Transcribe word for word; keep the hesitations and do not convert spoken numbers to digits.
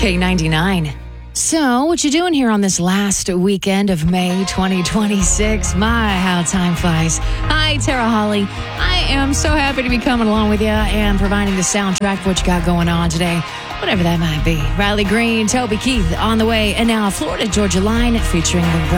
K ninety-nine. So, what you doing here on this last weekend of May twenty twenty-six? My, how time flies. Hi, Tara Holly. I am so happy to be coming along with you and providing the soundtrack for what you got going on today, whatever that might be. Riley Green, Toby Keith on the way, and now Florida Georgia Line featuring the